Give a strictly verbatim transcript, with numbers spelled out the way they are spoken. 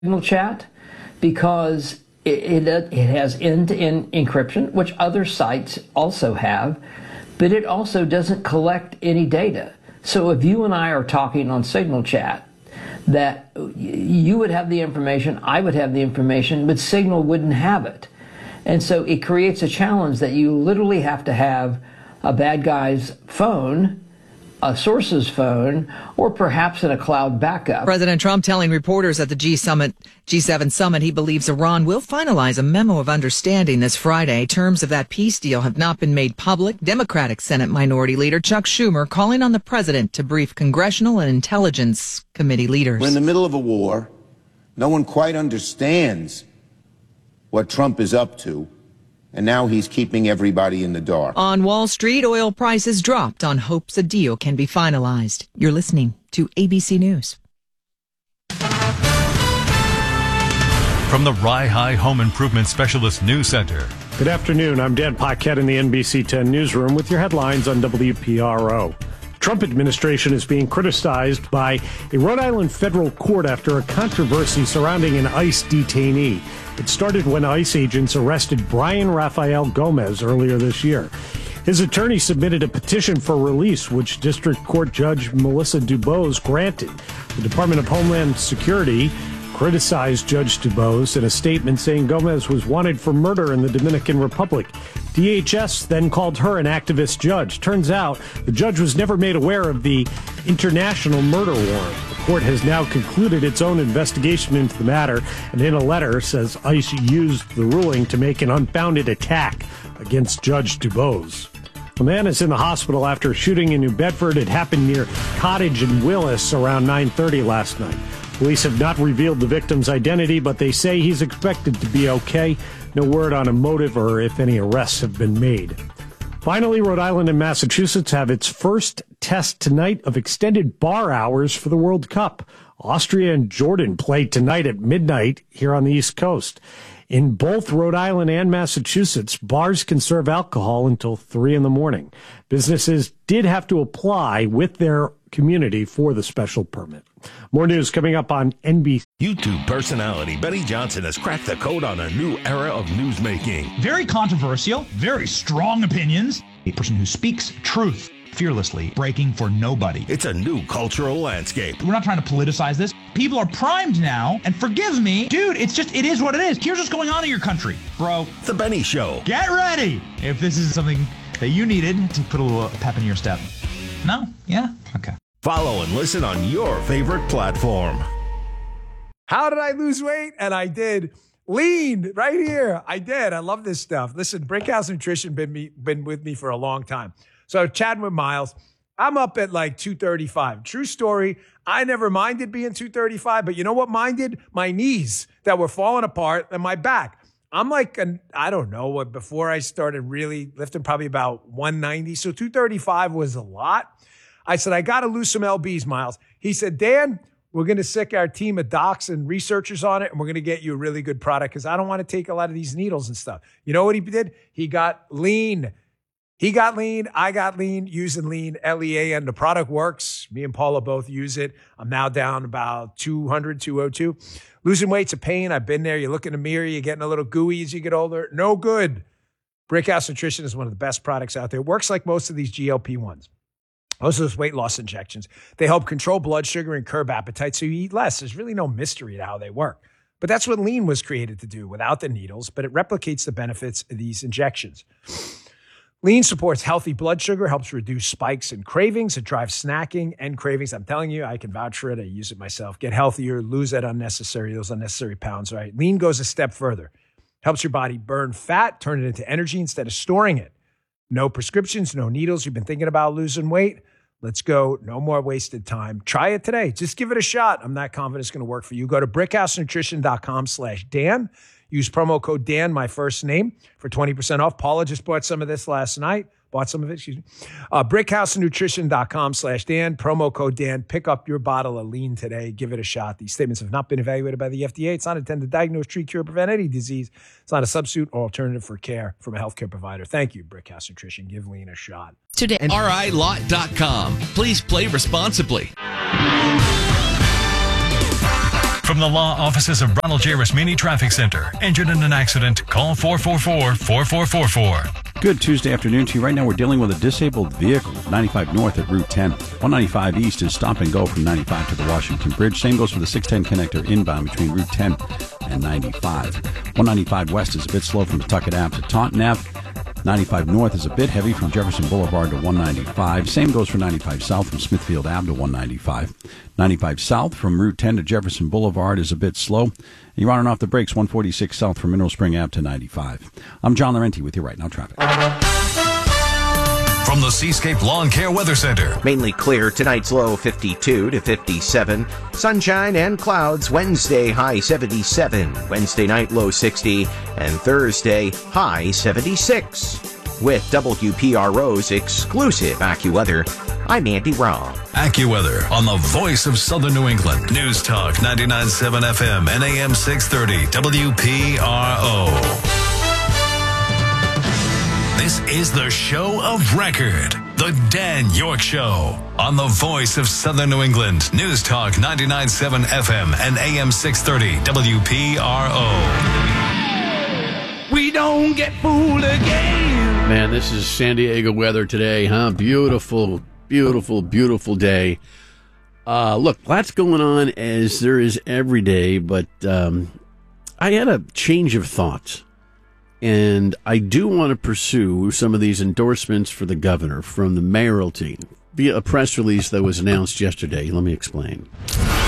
Signal Chat because it, it, it has end-to-end encryption, which other sites also have, but it also doesn't collect any data. So if you and I are talking on Signal Chat, that you would have the information, I would have the information, but Signal wouldn't have it. And so it creates a challenge that you literally have to have a bad guy's phone, a source's phone, or perhaps in a cloud backup. President Trump telling reporters at the G summit, G seven summit he believes Iran will finalize a memo of understanding this Friday. Terms of that peace deal have not been made public. Democratic Senate Minority Leader Chuck Schumer calling on the president to brief congressional and intelligence committee leaders. We're in the middle of a war. No one quite understands what Trump is up to. And now he's keeping everybody in the dark. On Wall Street, oil prices dropped on hopes a deal can be finalized. You're listening to A B C News. From the Rye High Home Improvement Specialist News Center. Good afternoon. I'm Dan Paquette in the N B C ten newsroom with your headlines on W P R O. Trump administration is being criticized by a Rhode Island federal court after a controversy surrounding an ICE detainee. It started when ICE agents arrested Brian Rafael Gomez earlier this year. His attorney submitted a petition for release, which District Court Judge Melissa Dubose granted. The Department of Homeland Security criticized Judge Dubose in a statement saying Gomez was wanted for murder in the Dominican Republic. D H S then called her an activist judge. Turns out the judge was never made aware of the international murder warrant. The court has now concluded its own investigation into the matter, and in a letter says ICE used the ruling to make an unfounded attack against Judge Dubose. A man is in the hospital after a shooting in New Bedford. It happened near Cottage and Willis around nine thirty last night. Police have not revealed the victim's identity, but they say he's expected to be okay. No word on a motive or if any arrests have been made. Finally, Rhode Island and Massachusetts have its first test tonight of extended bar hours for the World Cup. Austria and Jordan play tonight at midnight here on the East Coast. In both Rhode Island and Massachusetts, bars can serve alcohol until three in the morning. Businesses did have to apply with their community for the special permit. More news coming up on N B C. YouTube personality Benny Johnson has cracked the code on a new era of newsmaking. Very controversial, very strong opinions. A person who speaks truth fearlessly, breaking for nobody. It's a new cultural landscape. We're not trying to politicize this. People are primed now, and forgive me, dude, it's just, it is what it is. Here's what's going on in your country, bro. The Benny Show. Get ready if this is something that you needed to put a little pep in your step. No? Yeah? Okay. Follow and listen on your favorite platform. How did I lose weight? And I did. Lean right here. I did. I love this stuff. Listen, Brickhouse Nutrition been me been with me for a long time. So chatting with Miles, I'm up at like two thirty-five. True story. I never minded being two thirty-five, but you know what minded? My knees that were falling apart and my back. I'm like, an, I don't know what, before I started really lifting, probably about one ninety. So two thirty-five was a lot. I said, I got to lose some L Bs, Miles. He said, Dan, we're going to sick our team of docs and researchers on it, and we're going to get you a really good product because I don't want to take a lot of these needles and stuff. You know what he did? He got lean. He got lean. I got lean using lean, L E A N. The product works. Me and Paula both use it. I'm now down about two hundred, two oh two. Losing weight's a pain. I've been there. You look in the mirror, you're getting a little gooey as you get older. No good. Brickhouse Nutrition is one of the best products out there. It works like most of these G L P ones. Most of those weight loss injections. They help control blood sugar and curb appetite so you eat less. There's really no mystery to how they work. But that's what lean was created to do without the needles, but it replicates the benefits of these injections. Lean supports healthy blood sugar, helps reduce spikes and cravings. It drives snacking and cravings. I'm telling you, I can vouch for it. I use it myself. Get healthier, lose that unnecessary, those unnecessary pounds, right? Lean goes a step further. Helps your body burn fat, turn it into energy instead of storing it. No prescriptions, no needles. You've been thinking about losing weight? Let's go. No more wasted time. Try it today. Just give it a shot. I'm not confident it's going to work for you. Go to brickhousenutrition.com slash Dan. Use promo code Dan, my first name, for twenty percent off. Paula just bought some of this last night. Bought some of it, excuse me. Uh, brickhousenutrition.com slash Dan. Promo code Dan. Pick up your bottle of lean today. Give it a shot. These statements have not been evaluated by the F D A. It's not intended to diagnose, treat, cure, prevent any disease. It's not a substitute or alternative for care from a healthcare provider. Thank you, Brickhouse Nutrition. Give lean a shot. Today. R I lot dot com. Please play responsibly. From the law offices of Ronald J. Rasmini Traffic Center. Injured in an accident? Call four four four, four four four four. Good Tuesday afternoon to you. Right now we're dealing with a disabled vehicle. ninety-five north at Route ten. one ninety-five east is stop and go from ninety-five to the Washington Bridge. Same goes for the six ten connector inbound between Route ten and ninety-five. one ninety-five west is a bit slow from Pawtucket Ave to Taunton Ave. ninety-five north is a bit heavy from Jefferson Boulevard to one ninety-five. Same goes for ninety-five south from Smithfield Ave to one ninety-five. ninety-five south from Route ten to Jefferson Boulevard is a bit slow. You're running off the brakes one forty-six south from Mineral Spring Ave to ninety-five. I'm John Laurenti with you right now, traffic. From the Seascape Lawn Care Weather Center. Mainly clear. Tonight's low fifty-two to fifty-seven. Sunshine and clouds. Wednesday high seventy-seven. Wednesday night low sixty. And Thursday high seventy-six. With W P R O's exclusive AccuWeather, I'm Andy Robb. AccuWeather on the voice of Southern New England. News Talk ninety-nine point seven F M and A M six thirty W P R O. This is the show of record, The Dan York Show, on the voice of Southern New England. News Talk ninety-nine point seven F M and A M six thirty W P R O. We don't get fooled again. Man, this is San Diego weather today, huh? Beautiful, beautiful, beautiful day. Uh, look, lots going on as there is every day, but um, I had a change of thoughts. And I do want to pursue some of these endorsements for the governor from the mayoralty via a press release that was announced yesterday. Let me explain.